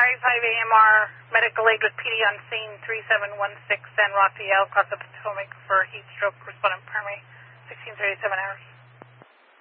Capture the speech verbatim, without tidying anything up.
eighty-five A M R, medical aid with P D on scene three seven one six San Rafael, across the Potomac for heat stroke, respondent primary, sixteen thirty-seven hours.